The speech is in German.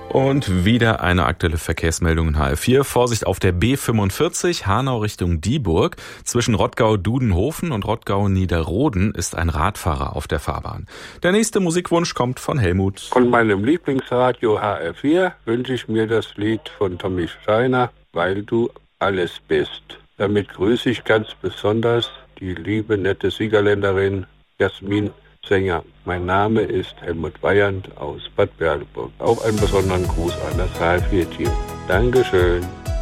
Und wieder eine aktuelle Verkehrsmeldung in HR4. Vorsicht auf der B45, Hanau Richtung Dieburg. Zwischen Rottgau-Dudenhofen und Rottgau-Niederroden ist ein Radfahrer auf der Fahrbahn. Der nächste Musikwunsch kommt von Helmut. Von meinem Lieblingsradio HR4 wünsche ich mir das Lied von Tommy Steiner, Weil du alles bist. Damit grüße ich ganz besonders die liebe, nette Siegerländerin Jasmin Sänger. Mein Name ist Helmut Weyand aus Bad Berleburg. Auch einen besonderen Gruß an das HR4-Team. Dankeschön.